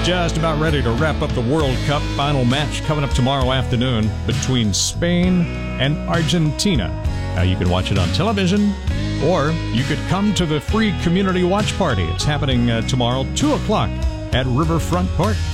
Just about ready to wrap up the World Cup. Final match coming up tomorrow afternoon between Spain and Argentina. Now you can watch it on television, or you could come to the free community watch party. It's happening tomorrow, 2 o'clock at Riverfront Park.